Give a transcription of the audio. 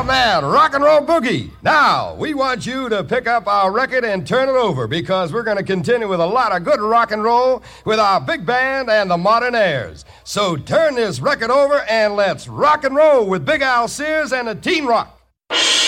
man, Rock and Roll Boogie. Now, we want you to pick up our record and turn it over because we're going to continue with a lot of good rock and roll with our big band and the modern airs. So turn this record over and let's rock and roll with Big Al Sears and the Teen Rock.